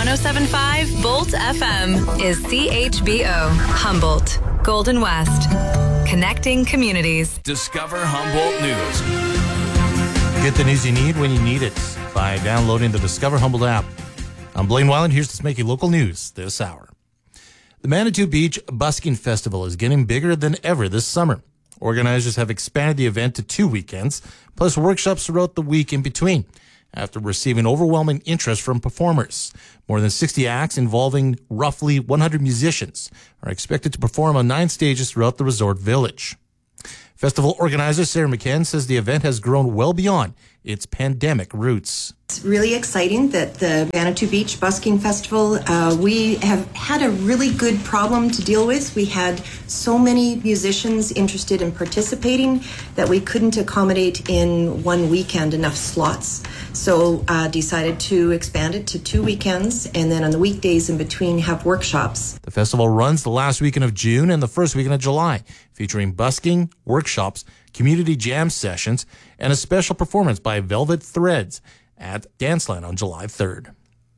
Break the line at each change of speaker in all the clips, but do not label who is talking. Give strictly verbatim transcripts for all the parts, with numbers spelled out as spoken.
one oh seven point five Bolt F M is C H B O, Humboldt, Golden West. Connecting communities.
Discover Humboldt News.
Get the news you need when you need it by downloading the Discover Humboldt app. I'm Blaine Weiland. Here's to make you local news this hour. The Manitou Beach Busking Festival is getting bigger than ever this summer. Organizers have expanded the event to two weekends, plus workshops throughout the week in between, after receiving overwhelming interest from performers. More than sixty acts involving roughly one hundred musicians are expected to perform on nine stages throughout the resort village. Festival organizer Sarah McCann says the event has grown well beyond its pandemic roots.
It's really exciting that the Manitou Beach Busking Festival, uh, we have had a really good problem to deal with. We had so many musicians interested in participating that we couldn't accommodate in one weekend enough slots. So uh, decided to expand it to two weekends, and then on the weekdays in between have workshops.
The festival runs the last weekend of June and the first weekend of July, featuring busking, workshops, community jam sessions, and a special performance by Velvet Threads at Danceland on July third.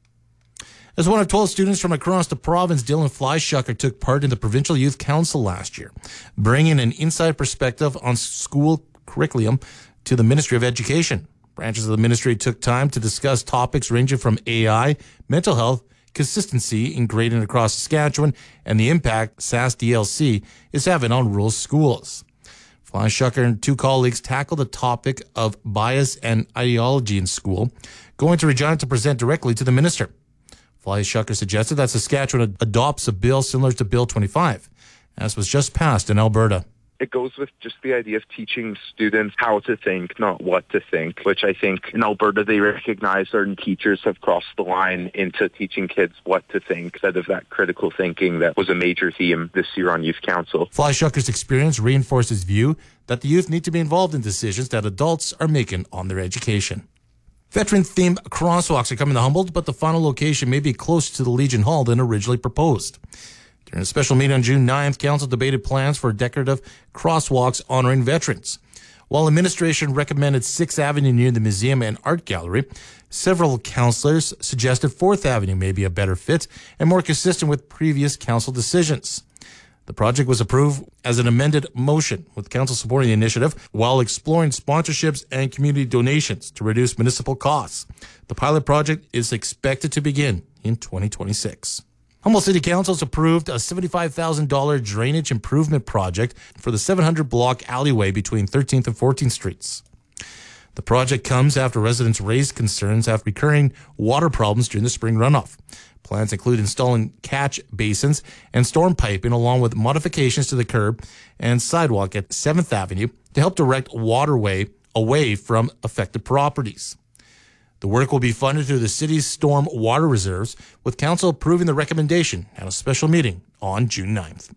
As one of twelve students from across the province, Dylan Fleischucker took part in the Provincial Youth Council last year, bringing an inside perspective on school curriculum to the Ministry of Education. Branches of the ministry took time to discuss topics ranging from A I, mental health, consistency in grading across Saskatchewan, and the impact S A S D L C is having on rural schools. Fleischucker and two colleagues tackled the topic of bias and ideology in school, going to Regina to present directly to the minister. Fleischucker suggested that Saskatchewan adopts a bill similar to Bill twenty-five, as was just passed in Alberta.
It goes with just the idea of teaching students how to think, not what to think, which I think in Alberta they recognize certain teachers have crossed the line into teaching kids what to think instead of that critical thinking that was a major theme this year on Youth Council.
Fleischucker's experience reinforced his view that the youth need to be involved in decisions that adults are making on their education. Veteran-themed crosswalks are coming to Humboldt, but the final location may be closer to the Legion Hall than originally proposed. During a special meeting on June ninth, Council debated plans for decorative crosswalks honoring veterans. While administration recommended sixth Avenue near the museum and art gallery, several councillors suggested fourth Avenue may be a better fit and more consistent with previous council decisions. The project was approved as an amended motion, with council supporting the initiative while exploring sponsorships and community donations to reduce municipal costs. The pilot project is expected to begin in twenty twenty-six. Humboldt City Council has approved a seventy-five thousand dollars drainage improvement project for the seven hundred block alleyway between thirteenth and fourteenth streets. The project comes after residents raised concerns after recurring water problems during the spring runoff. Plans include installing catch basins and storm piping, along with modifications to the curb and sidewalk at seventh Avenue to help direct waterway away from affected properties. The work will be funded through the city's storm water reserves, with council approving the recommendation at a special meeting on June ninth.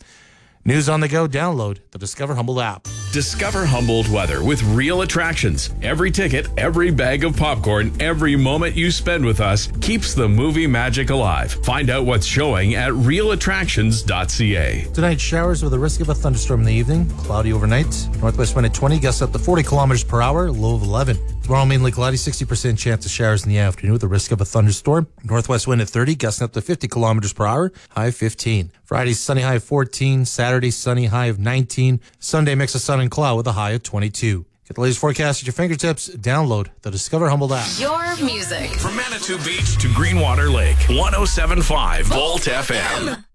News on the go, download the Discover Humboldt app.
Discover Humboldt weather with Real Attractions. Every ticket, every bag of popcorn, every moment you spend with us keeps the movie magic alive. Find out what's showing at real attractions dot c a.
Tonight, showers with a risk of a thunderstorm in the evening. Cloudy overnight. Northwest wind at twenty, gusts up to forty kilometers per hour, low of eleven. Tomorrow, mainly cloudy, sixty percent chance of showers in the afternoon with a risk of a thunderstorm. Northwest wind at thirty, gusting up to fifty kilometers per hour, high of fifteen. Friday, sunny, high of fourteen. Saturday, sunny, high of nineteen. Sunday, mix of sun and cloud with a high of twenty-two. Get the latest forecast at your fingertips. Download the Discover Humboldt app.
Your music.
From Manitou Beach to Greenwater Lake, one oh seven point five Volt F M.